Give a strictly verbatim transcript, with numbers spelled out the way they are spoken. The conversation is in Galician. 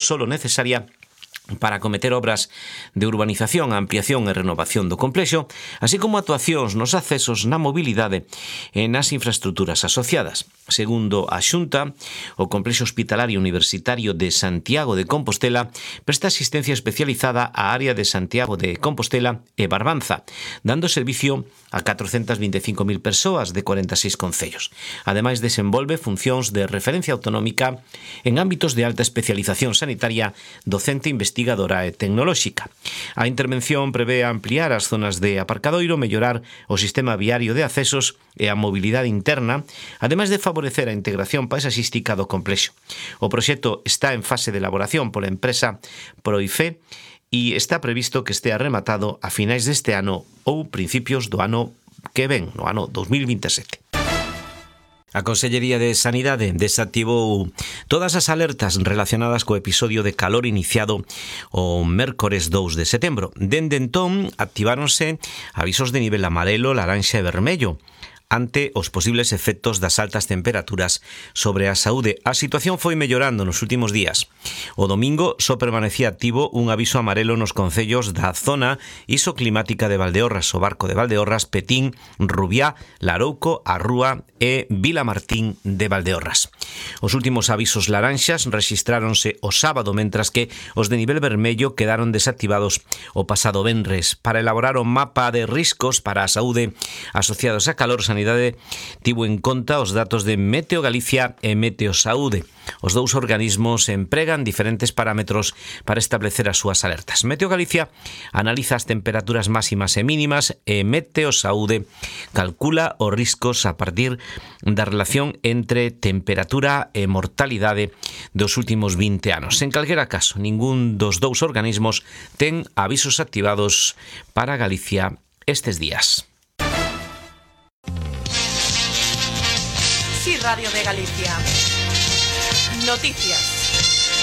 solo necesaria para acometer obras de urbanización, ampliación e renovación do complexo, así como actuacións nos accesos, na mobilidade e nas infraestructuras asociadas. Segundo a Xunta, o complexo hospitalario universitario de Santiago de Compostela presta asistencia especializada á área de Santiago de Compostela e Barbanza, dando servicio a catrocentas vinte e cinco mil persoas de cuarenta e seis concellos. Ademais, desenvolve funcións de referencia autonómica en ámbitos de alta especialización sanitaria, docente, investigadora e tecnolóxica. A intervención prevé ampliar as zonas de aparcadoiro, mellorar o sistema viario de accesos e a mobilidade interna, ademais de favorecer a integración paisaxística do complexo. O proxecto está en fase de elaboración pola empresa Proife e está previsto que estea rematado a finais deste ano ou principios do ano que ven, no ano dos mil vinte e sete. A Consellería de Sanidade desactivou todas as alertas relacionadas co episodio de calor iniciado o mércores dous de setembro. Dende entón, activáronse avisos de nivel amarelo, laranxa e vermello ante os posibles efectos das altas temperaturas sobre a saúde. A situación foi mellorando nos últimos días. O domingo só permanecía activo un aviso amarelo nos concellos da zona isoclimática de Valdeorras, o Barco de Valdeorras, Petín, Rubiá, Larouco, A Rúa e Vilamartín de Valdeorras. Os últimos avisos laranxas rexistráronse o sábado, mentras que os de nivel vermello quedaron desactivados o pasado venres. Para elaborar o mapa de riscos para a saúde asociados a calor, Sanidade tivo en conta os datos de Meteo Galicia e Meteo Saúde. Os dous organismos empregan diferentes parámetros para establecer as súas alertas. Meteo Galicia analiza as temperaturas máximas e mínimas e Meteo Saúde calcula os riscos a partir da relación entre temperatura e mortalidade dos últimos vinte anos. En calquera caso, ningún dos dous organismos ten avisos activados para Galicia estes días. Sí, Radio de Galicia. Noticias.